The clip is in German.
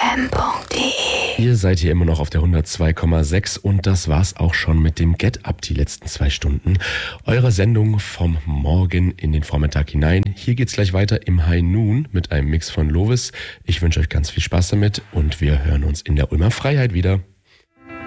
ulm.de. Ihr seid hier immer noch auf der 102,6 und das war's auch schon mit dem Get Up die letzten 2 Stunden. Eure Sendung vom Morgen in den Vormittag hinein. Hier geht's gleich weiter im High Noon mit einem Mix von Lovis. Ich wünsche euch ganz viel Spaß damit und wir hören uns in der Ulmer Freiheit wieder.